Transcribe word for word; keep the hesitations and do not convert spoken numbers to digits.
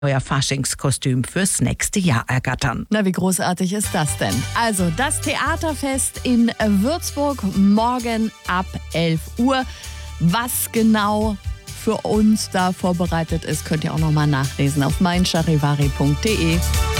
euer Faschingskostüm fürs nächste Jahr ergattern. Na, wie großartig ist das denn? Also, das Theaterfest in Würzburg morgen ab elf Uhr. Was genau für uns da vorbereitet ist, könnt ihr auch noch mal nachlesen auf mein charivari punkt de.